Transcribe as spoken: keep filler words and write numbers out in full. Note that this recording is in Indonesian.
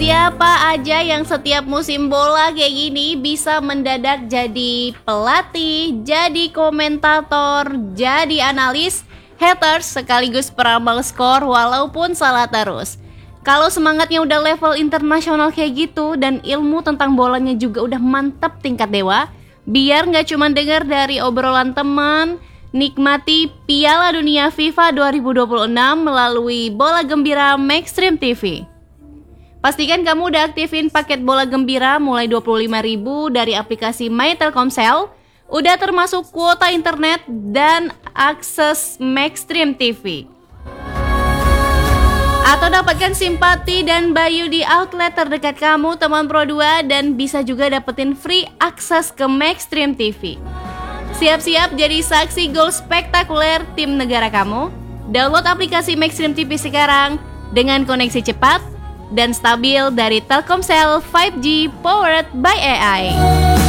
Siapa aja yang setiap musim bola kayak gini bisa mendadak jadi pelatih, jadi komentator, jadi analis, haters sekaligus peramal skor walaupun salah terus. Kalau semangatnya udah level internasional kayak gitu dan ilmu tentang bolanya juga udah mantap tingkat dewa, biar nggak cuma dengar dari obrolan teman, nikmati Piala Dunia FIFA dua ribu dua puluh enam melalui Bola Gembira Maxstream T V. Pastikan kamu udah aktifin paket Bola Gembira mulai dua puluh lima ribu dari aplikasi My Telkomsel, udah termasuk kuota internet dan akses Maxstream T V. Atau dapatkan simpati dan Bayu di outlet terdekat kamu teman Pro dua dan bisa juga dapetin free akses ke Maxstream T V. Siap-siap jadi saksi gol spektakuler tim negara kamu. Download aplikasi Maxstream T V sekarang dengan koneksi cepat dan stabil dari Telkomsel lima G powered by A I.